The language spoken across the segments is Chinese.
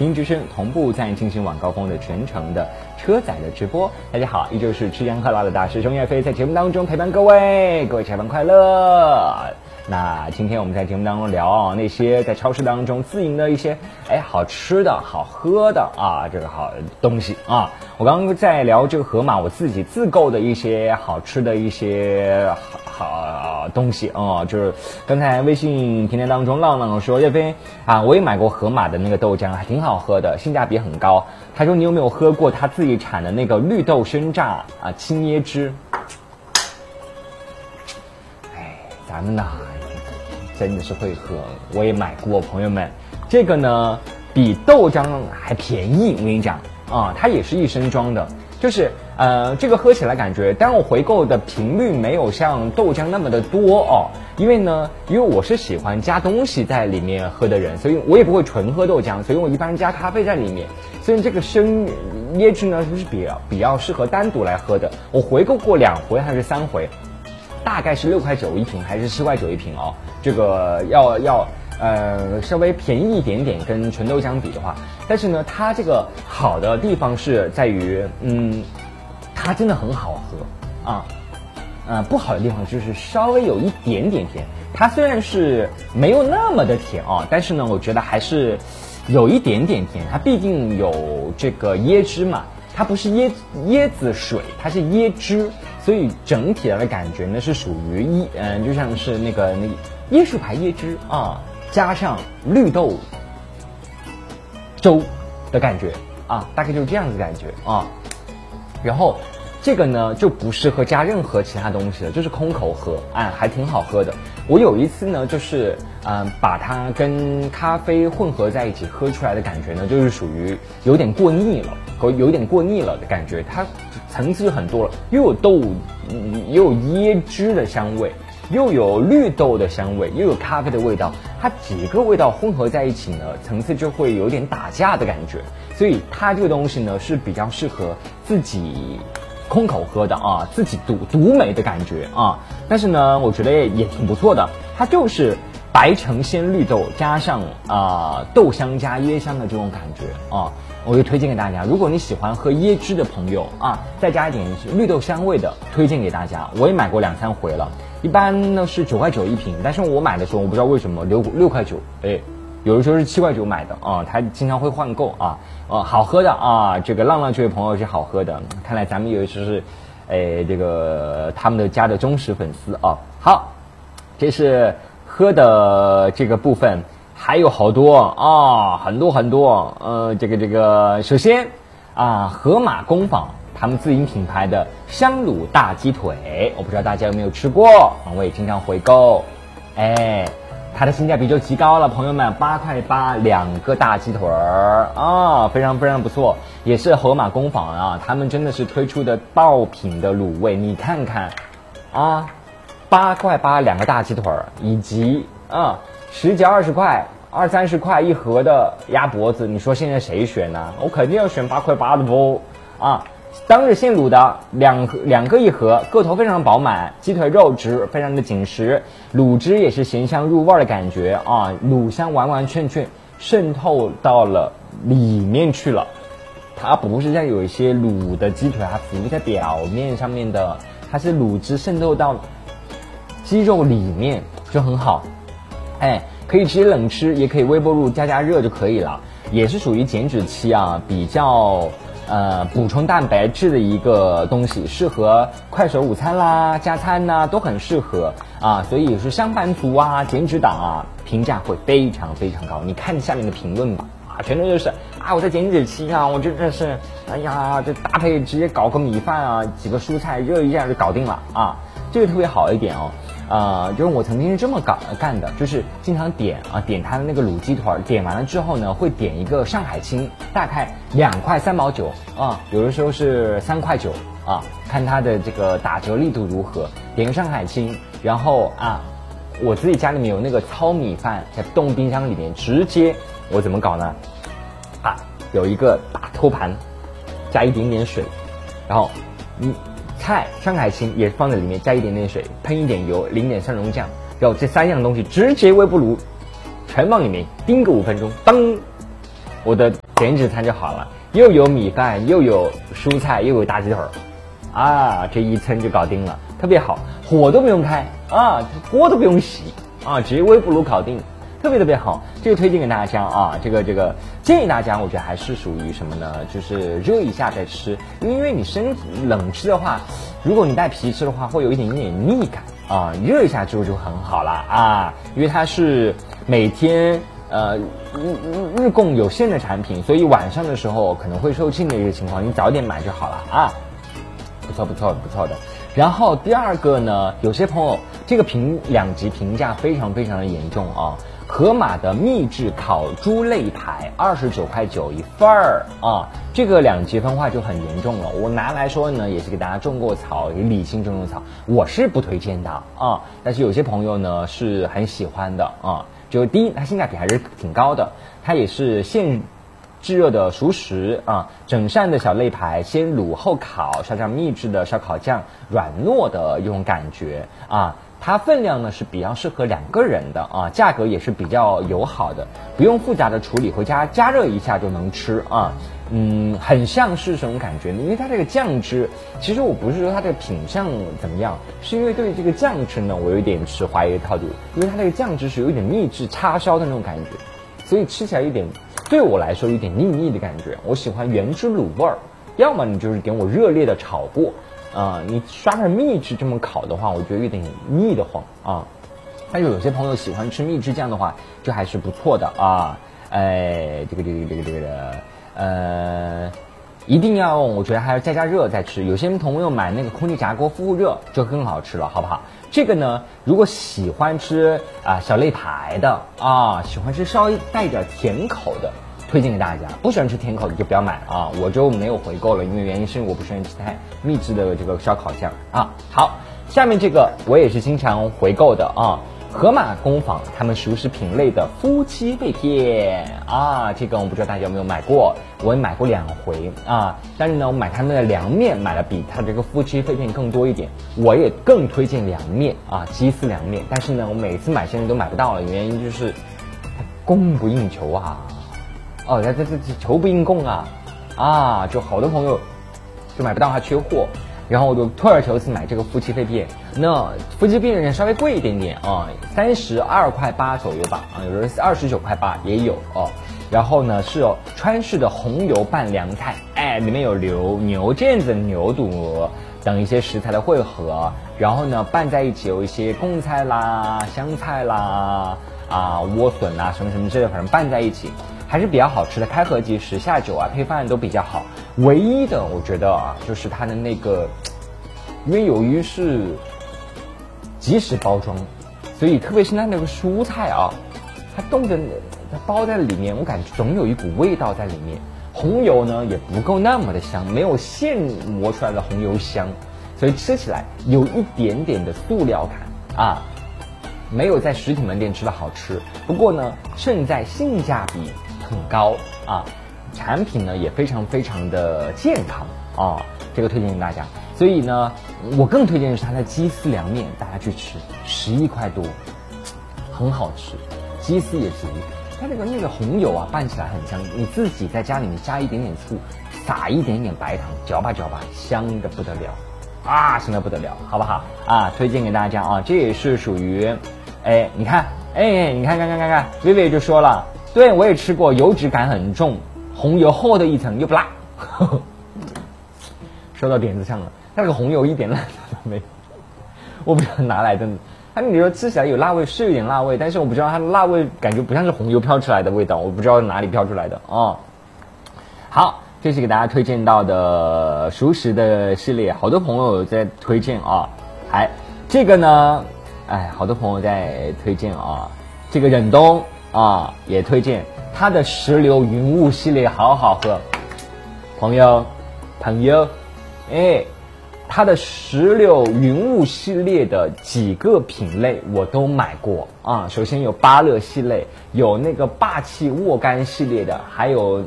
新音之声同步在进行晚高峰的全程的车载的直播。大家好，依旧是吃香喝辣的大师兄岳飞在节目当中陪伴各位下班快乐。那今天我们在节目当中聊那些在超市当中自营的一些好吃的好喝的这个好东西啊。我刚刚在聊这个盒马我自己自购的一些好吃的一些好东西就是刚才微信平台当中浪浪说岳飞我也买过盒马的那个豆浆，还挺好喝的，性价比很高。他说你有没有喝过他自己产的那个绿豆生榨青椰汁？咱们呢真的是会喝，我也买过，朋友们，这个呢比豆浆还便宜，我跟你讲它也是1升装的，就是这个喝起来感觉，当然我回购的频率没有像豆浆那么的多因为我是喜欢加东西在里面喝的人，所以我也不会纯喝豆浆，所以我一般加咖啡在里面，所以这个生椰汁呢是比较适合单独来喝的。我回购过2回还是3回，大概是6.9块一瓶还是7.9块一瓶这个要稍微便宜一点点，跟纯豆浆比的话，但是呢，它这个好的地方是在于，它真的很好喝不好的地方就是稍微有一点点甜。它虽然是没有那么的甜但是呢，我觉得还是有一点点甜。它毕竟有这个椰汁嘛，它不是椰子水，它是椰汁，所以整体的感觉呢是属于就像是那个椰树牌椰汁加上绿豆粥的感觉大概就是这样子的感觉然后这个呢就不适合加任何其他东西了，就是空口喝还挺好喝的。我有一次呢就是把它跟咖啡混合在一起喝出来的感觉呢，就是属于有点过腻了的感觉。它层次很多了，又有豆又有椰汁的香味，又有绿豆的香味，又有咖啡的味道，它几个味道混合在一起呢，层次就会有点打架的感觉。所以它这个东西呢是比较适合自己空口喝的自己独美的感觉但是呢我觉得也挺不错的。它就是白橙鲜绿豆加上豆香加椰香的这种感觉我就推荐给大家。如果你喜欢喝椰汁的朋友再加一点绿豆香味的，推荐给大家。我也买过2-3回了，一般呢是9.9块一瓶，但是我买的时候我不知道为什么6.9块有的时候是7.9块买的他经常会换购好喝的这个浪浪这位朋友是好喝的，看来咱们有就是这个他们的家的忠实粉丝好，这是喝的这个部分，还有好多很多这个首先盒马工坊他们自营品牌的香卤大鸡腿，我不知道大家有没有吃过我也经常回购它的性价比就极高了，朋友们，8.8块2个大鸡腿非常非常不错，也是盒马工坊他们真的是推出的爆品的卤味，你看看8.8块2个大鸡腿以及10几20块20-30块一盒的鸭脖子，你说现在谁选呢？我肯定要选8.8块的不当日现卤的两个一盒，个头非常饱满，鸡腿肉质非常的紧实，卤汁也是咸香入味的感觉卤香完完全全渗透到了里面去了。它不是像有一些卤的鸡腿它浮在表面上面的，它是卤汁渗透到鸡肉里面，就很好可以直接冷吃，也可以微波炉加热就可以了，也是属于减脂期比较补充蛋白质的一个东西，适合快手午餐啦、加餐都很适合所以是上班族减脂党评价会非常非常高。你看下面的评论吧全都就是我在减脂期我真的是这搭配直接搞个米饭几个蔬菜热一下就搞定了这个特别好一点就是我曾经是这么干的，就是经常点它的那个卤鸡腿，点完了之后呢，会点一个上海青，大概2块3毛9有的时候是3块9看它的这个打折力度如何。点个上海青，然后我自己家里面有那个糙米饭，在冻冰箱里面，直接我怎么搞呢？有一个大托盘，加一点点水，然后菜上海青也放在里面，加一点点水，喷一点油，淋点蒜蓉酱，然后这3样东西直接微波炉全往里面叮个5分钟，当我的减脂餐就好了，又有米饭，又有蔬菜，又有大鸡腿啊，这一餐就搞定了，特别好，火都不用开啊，锅都不用洗啊，直接微波炉搞定，特别特别好，这个推荐给大家啊，这个建议大家，我觉得还是属于什么呢？就是热一下再吃，因为你生冷吃的话，如果你带皮吃的话，会有一点腻感啊，热一下之后就很好了啊，因为它是每天日供有限的产品，所以晚上的时候可能会售罄的一个情况，你早点买就好了啊。不错的。然后第二个呢，有些朋友这个两极评价非常非常的严重啊。盒马的秘制烤猪肋排29.9块一份儿啊，这个两极分化就很严重了。我拿来说呢，也是给大家种过草，也理性种草，我是不推荐的啊。但是有些朋友呢是很喜欢的啊。就第一，它性价比还是挺高的，它也是现炙热的熟食啊，整扇的小肋排先卤后烤，烧上秘制的烧烤酱，软糯的一种感觉啊。它分量呢是比较适合2个人的啊，价格也是比较友好的，不用复杂的处理，回家加热一下就能吃啊。很像是什么感觉呢？因为它这个酱汁，其实我不是说它这个品相怎么样，是因为对这个酱汁呢，我有一点持怀疑的态度，因为它这个酱汁是有一点秘制叉烧的那种感觉，所以吃起来有点。对我来说有点腻的感觉，我喜欢原汁卤味儿，要么你就是给我热烈的炒过，你刷上秘制这么烤的话，我觉得有点腻得慌啊。但是有些朋友喜欢吃秘制酱的话，就还是不错的啊。一定要我觉得还要加热再吃。有些朋友买那个空气炸锅复热就更好吃了，好不好？这个呢，如果喜欢吃小肋排的啊，喜欢吃稍微带点甜口的，推荐给大家。不喜欢吃甜口的就不要买啊，我就没有回购了，因为原因是我不喜欢吃太秘制的这个烧烤酱啊。好，下面这个我也是经常回购的啊。盒马工坊他们熟食品类的夫妻肺片啊，这个我不知道大家有没有买过，我也买过2回啊。但是呢，我买他们的凉面买的比他这个夫妻肺片更多一点，我也更推荐凉面啊，鸡丝凉面。但是呢，我每次买现在都买不到了，原因就是它供不应求啊，这求不应供啊，就好多朋友就买不到，它缺货。然后我就退而求次买这个夫妻肺片，那夫妻肺片稍微贵一点点啊，32.8块左右吧啊，有时候29.8块也有哦。然后呢是川式的红油拌凉菜，里面有牛腱子、牛肚等一些食材的汇合，然后呢拌在一起有一些贡菜啦、香菜啦、莴笋啊什么什么之类的，反正拌在一起。还是比较好吃的，开盒即食，下酒配饭都比较好。唯一的我觉得就是它的那个，因为由于是即食包装，所以特别是它那个蔬菜它它包在里面，我感觉总有一股味道在里面。红油呢也不够那么的香，没有现磨出来的红油香，所以吃起来有一点点的塑料感没有在实体门店吃的好吃。不过呢，胜在性价比很高产品呢也非常非常的健康这个推荐给大家。所以呢，我更推荐的是它的鸡丝凉面，大家去吃，11块多，很好吃，鸡丝也足。它那个红油拌起来很香，你自己在家里面加一点点醋，撒一点点白糖，搅吧搅吧，香的不得了香的不得了，好不好推荐给大家这也是属于你看薇薇就说了，对我也吃过，油脂感很重，红油厚的一层又不辣说到点子上了，那个红油一点辣都没有，我不知道哪来的。你说吃起来有辣味，是有点辣味，但是我不知道它的辣味感觉不像是红油飘出来的味道，我不知道哪里飘出来的好，这是给大家推荐到的熟食的系列，好多朋友在推荐这个呢好多朋友在推荐这个忍冬也推荐它的石榴云雾系列，好好喝。朋友它的石榴云雾系列的几个品类我都买过首先有芭乐系列，有那个霸气沃柑系列的，还有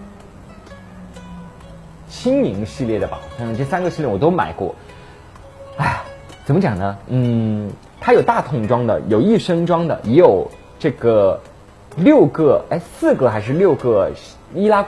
轻盈系列的吧，这3个系列我都买过。怎么讲呢？它有大桶装的，有1升装的，也有这个4个还是6个易拉